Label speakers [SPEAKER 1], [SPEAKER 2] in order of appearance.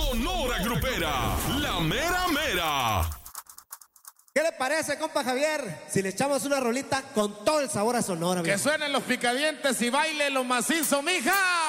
[SPEAKER 1] Sonora Grupera, la mera mera.
[SPEAKER 2] ¿Qué le parece, compa Javier? Si le echamos una rolita con todo el sabor a Sonora.
[SPEAKER 3] Que suenen los picadientes y baile lo macizo, mija.